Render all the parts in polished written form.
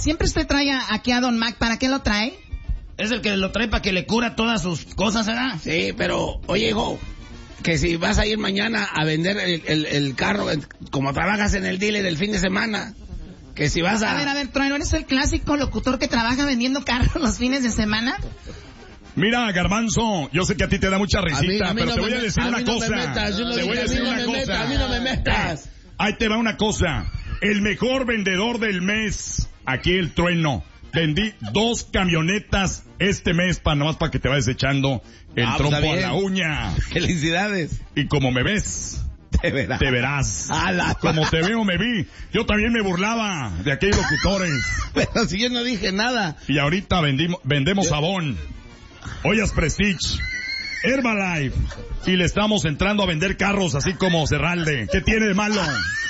siempre usted trae aquí a Don Mac, ¿para qué lo trae? Es el que lo trae para que le cura todas sus cosas, ¿verdad? Sí, pero, oye, hijo, que si vas a ir mañana a vender el carro, como trabajas en el dealer del fin de semana, que si vas a... A ver, Trueno, ¿eres el clásico locutor que trabaja vendiendo carros los fines de semana? Mira, Garbanzo, yo sé que a ti te da mucha risita, pero te voy a decir una cosa. Te voy a decir una cosa. A mí no me metas. Ahí te va una cosa. El mejor vendedor del mes, aquí el Trueno. Vendí 2 camionetas este mes, nomás para que te vayas echando el trompo a la uña. Felicidades. Y como me ves, te verás. Como te veo, me vi. Yo también me burlaba de aquellos locutores. Pero si yo no dije nada. Y ahorita vendemos sabón, ollas Prestige, Herbalife, y le estamos entrando a vender carros así como Cerralde. ¿Qué tiene de malo?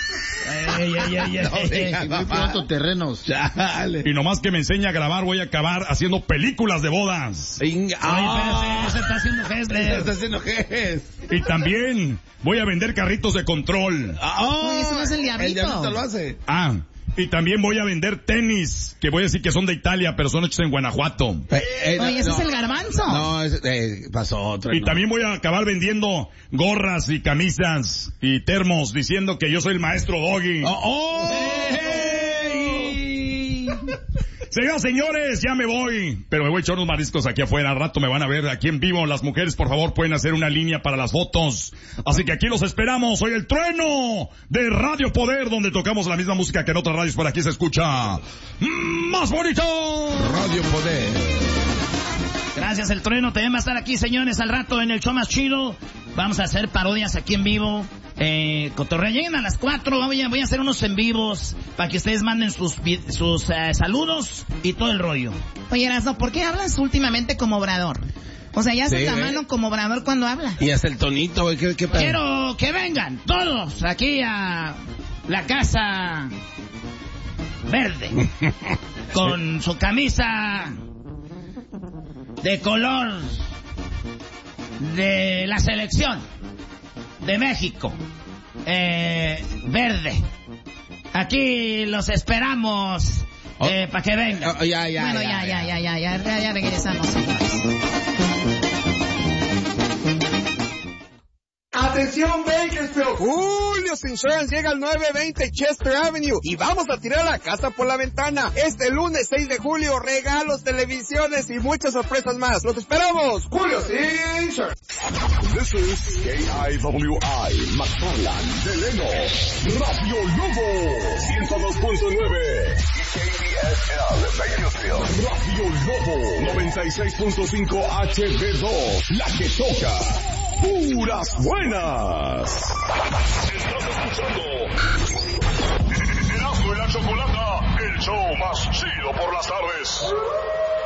Muy pronto terrenos. Chale. Y nomás que me enseña a grabar, voy a acabar haciendo películas de bodas. Oye, pero se está haciendo gestos. Y también voy a vender carritos de control. Oye, eso no es el diablito. El diablito lo hace. Y también voy a vender tenis, que voy a decir que son de Italia, pero son hechos en Guanajuato. Oye, ese es el Garbanzo. No, pasó otro. Y también voy a acabar vendiendo gorras y camisas y termos, diciendo que yo soy el maestro Doggy. Señoras, señores, ya me voy, pero me voy a echar unos mariscos aquí afuera. Al rato me van a ver aquí en vivo. Las mujeres, por favor, pueden hacer una línea para las fotos. Así que aquí los esperamos. Soy el Trueno de Radio Poder, donde tocamos la misma música que en otras radios. Por aquí se escucha más bonito. Radio Poder. Gracias, el Trueno. También va a estar aquí, señores, al rato en el show más chido. Vamos a hacer parodias aquí en vivo. Cotorreo, lleguen a las 4, voy a hacer unos en vivos para que ustedes manden sus saludos y todo el rollo. Oye, Erasmo, ¿por qué hablas últimamente como Obrador? O sea, ya haces la mano como Obrador cuando habla. Y hasta el tonito, güey, ¿qué Quiero que vengan todos aquí a la Casa Verde con su camisa de color de la selección de México, verde. Aquí los esperamos para que vengan. Ya regresamos. Atención, Bakersfield. Julio's Insurance llega al 920 Chester Avenue y vamos a tirar la casa por la ventana. Este lunes 6 de julio, regalos, televisiones y muchas sorpresas más. ¡Los esperamos! Julio's Insurance. This is KIWI, McFarland, Deleno, Radio Lobo, 102.9, KBSL, Bakersfield, Radio Lobo, 96.5 HB2, la que toca. ¡Puras buenas! Estás escuchando